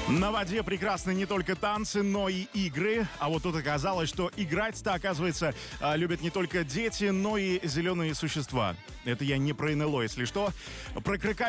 На воде прекрасны не только танцы, но и игры. А вот тут оказалось, что играть-то, оказывается, любят не только дети, но и зеленые существа. Это я не про НЛО, если что. Про крокодила